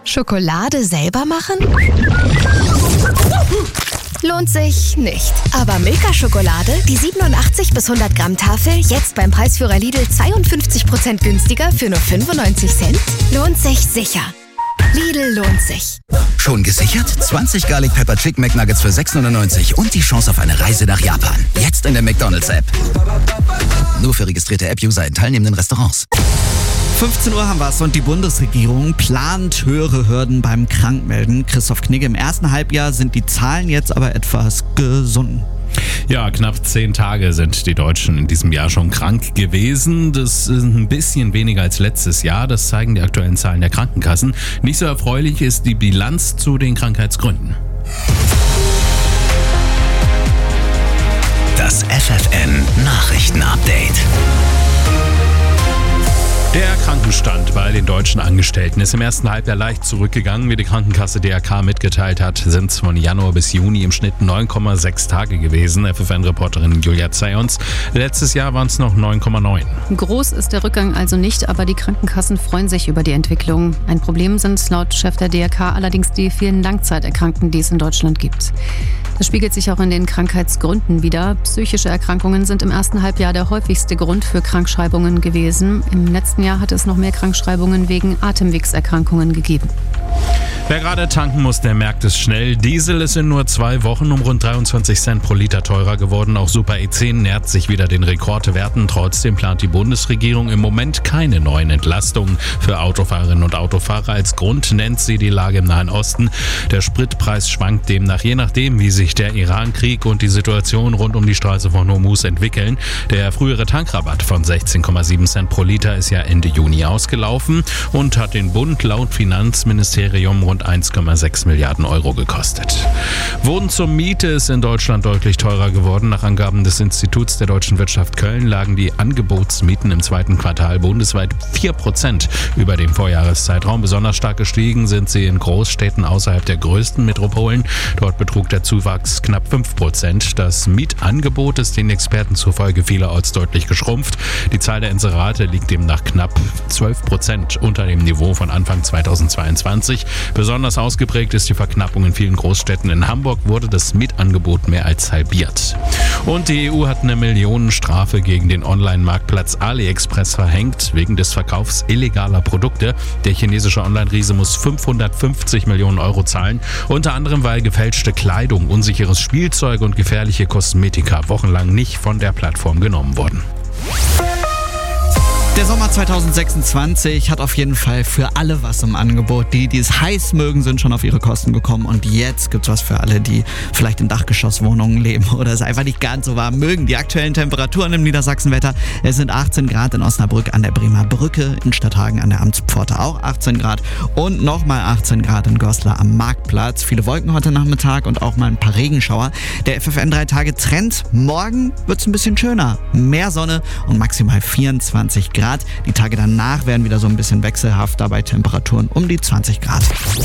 Schokolade selber machen? Lohnt sich nicht. Aber Milka-Schokolade, die 87 bis 100 Gramm Tafel, jetzt beim Preisführer Lidl 52% günstiger für nur 95 Cent? Lohnt sich sicher. Lidl lohnt sich. Schon gesichert? 20 Garlic Pepper Chicken McNuggets für 6,99 und die Chance auf eine Reise nach Japan. Jetzt in der McDonald's-App. Nur für registrierte App-User in teilnehmenden Restaurants. 15 Uhr haben wir es und die Bundesregierung plant höhere Hürden beim Krankmelden. Christoph Knigge, im ersten Halbjahr sind die Zahlen jetzt aber etwas gesunken. Ja, knapp 10 Tage sind die Deutschen in diesem Jahr schon krank gewesen. Das ist ein bisschen weniger als letztes Jahr. Das zeigen die aktuellen Zahlen der Krankenkassen. Nicht so erfreulich ist die Bilanz zu den Krankheitsgründen. Das FFN Nachrichten-Update. Der Krankenstand bei den deutschen Angestellten ist im ersten Halbjahr leicht zurückgegangen. Wie die Krankenkasse DRK mitgeteilt hat, sind es von Januar bis Juni im Schnitt 9,6 Tage gewesen. FFN-Reporterin Julia Zayons. Letztes Jahr waren es noch 9,9. Groß ist der Rückgang also nicht, aber die Krankenkassen freuen sich über die Entwicklung. Ein Problem sind laut Chef der DRK allerdings die vielen Langzeiterkrankten, die es in Deutschland gibt. Das spiegelt sich auch in den Krankheitsgründen wider. Psychische Erkrankungen sind im ersten Halbjahr der häufigste Grund für Krankschreibungen gewesen. Im letzten Jahr hat es noch mehr Krankschreibungen wegen Atemwegserkrankungen gegeben. Wer gerade tanken muss, der merkt es schnell. Diesel ist in nur 2 Wochen um rund 23 Cent pro Liter teurer geworden. Auch Super E10 nähert sich wieder den Rekordwerten. Trotzdem plant die Bundesregierung im Moment keine neuen Entlastungen für Autofahrerinnen und Autofahrer. Als Grund nennt sie die Lage im Nahen Osten. Der Spritpreis schwankt demnach, je nachdem, wie sich der Irankrieg und die Situation rund um die Straße von Hormuz entwickeln. Der frühere Tankrabatt von 16,7 Cent pro Liter ist ja Ende Juni ausgelaufen und hat den Bund laut Finanzministerium rund 1,6 Milliarden Euro gekostet. Wohnen zur Miete ist in Deutschland deutlich teurer geworden. Nach Angaben des Instituts der deutschen Wirtschaft Köln lagen die Angebotsmieten im zweiten Quartal bundesweit 4% über dem Vorjahreszeitraum. Besonders stark gestiegen sind sie in Großstädten außerhalb der größten Metropolen. Dort betrug der Zuwachs knapp 5%. Das Mietangebot ist den Experten zufolge vielerorts deutlich geschrumpft. Die Zahl der Inserate liegt demnach knapp 12% unter dem Niveau von Anfang 2022. Besonders ausgeprägt ist die Verknappung in vielen Großstädten. In Hamburg wurde das Mietangebot mehr als halbiert. Und die EU hat eine Millionenstrafe gegen den Online-Marktplatz AliExpress verhängt, wegen des Verkaufs illegaler Produkte. Der chinesische Online-Riese muss 550 Millionen Euro zahlen, unter anderem weil gefälschte Kleidung, unsicheres Spielzeug und gefährliche Kosmetika wochenlang nicht von der Plattform genommen wurden. Der Sommer 2026 hat auf jeden Fall für alle was im Angebot. Die es heiß mögen, sind schon auf ihre Kosten gekommen. Und jetzt gibt's was für alle, die vielleicht in Dachgeschosswohnungen leben oder es einfach nicht ganz so warm mögen. Die aktuellen Temperaturen im Niedersachsenwetter: Es sind 18 Grad in Osnabrück an der Bremer Brücke, in Stadthagen an der Amtspforte auch 18 Grad und nochmal 18 Grad in Goslar am Marktplatz. Viele Wolken heute Nachmittag und auch mal ein paar Regenschauer. Der FFN 3-Tage-Trend: Morgen wird's ein bisschen schöner. Mehr Sonne und maximal 24 Grad. Die Tage danach werden wieder so ein bisschen wechselhafter bei Temperaturen um die 20 Grad.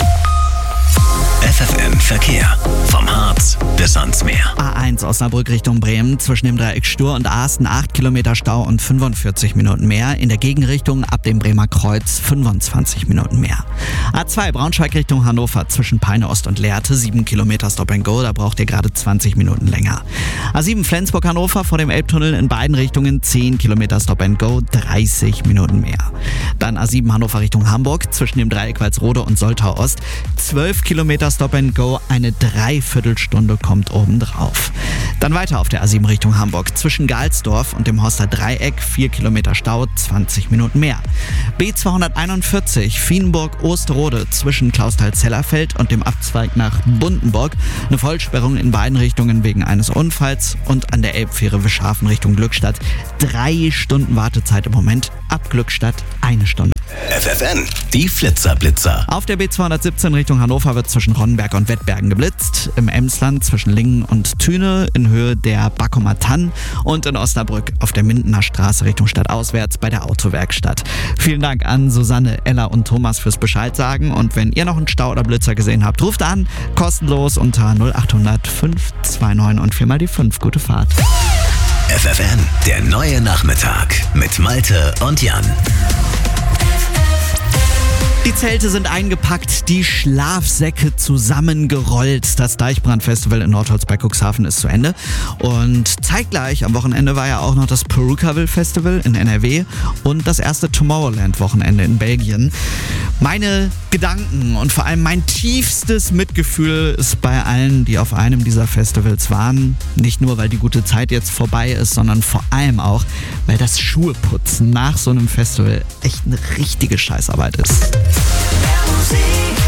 FFN Verkehr. Vom Harz bis ans Meer. A1 Osnabrück Richtung Bremen. Zwischen dem Dreieck Stur und Asten 8 Kilometer Stau und 45 Minuten mehr. In der Gegenrichtung ab dem Bremer Kreuz 25 Minuten mehr. A2 Braunschweig Richtung Hannover. Zwischen Peine Ost und Lehrte 7 Kilometer Stop and Go. Da braucht ihr gerade 20 Minuten länger. A7 Flensburg Hannover vor dem Elbtunnel in beiden Richtungen 10 Kilometer Stop and Go. 30 Minuten mehr. Dann A7 Hannover Richtung Hamburg. Zwischen dem Dreieck Walsrode und Soltau Ost 12 Kilometer Stop and Go, eine Dreiviertelstunde kommt obendrauf. Dann weiter auf der A7 Richtung Hamburg. Zwischen Galsdorf und dem Horster Dreieck 4 Kilometer Stau, 20 Minuten mehr. B241 Fienburg-Osterode zwischen Clausthal-Zellerfeld und dem Abzweig nach Bundenburg. Eine Vollsperrung in beiden Richtungen wegen eines Unfalls. Und an der Elbfähre Wischhafen Richtung Glückstadt 3 Stunden Wartezeit im Moment. Ab Glückstadt 1 Stunde. FFN, die Flitzer-Blitzer. Auf der B217 Richtung Hannover wird zwischen Ronnenberg und Wettbergen geblitzt. Im Emsland zwischen Lingen und Thüne in Höhe der Backumer Tann. Und in Osnabrück auf der Mindener Straße Richtung Stadtauswärts bei der Autowerkstatt. Vielen Dank an Susanne, Ella und Thomas fürs Bescheid sagen. Und wenn ihr noch einen Stau oder Blitzer gesehen habt, ruft an. Kostenlos unter 0800 529 und 4 mal die 5. Gute Fahrt. FFN, der neue Nachmittag mit Malte und Jan. Die Zelte sind eingepackt, die Schlafsäcke zusammengerollt. Das Deichbrand-Festival in Nordholz-bei-Cuxhaven ist zu Ende. Und zeitgleich am Wochenende war ja auch noch das Perukaville-Festival in NRW und das erste Tomorrowland-Wochenende in Belgien. Meine Gedanken und vor allem mein tiefstes Mitgefühl ist bei allen, die auf einem dieser Festivals waren. Nicht nur, weil die gute Zeit jetzt vorbei ist, sondern vor allem auch, weil das Schuheputzen nach so einem Festival echt eine richtige Scheißarbeit ist. Mehr Musik.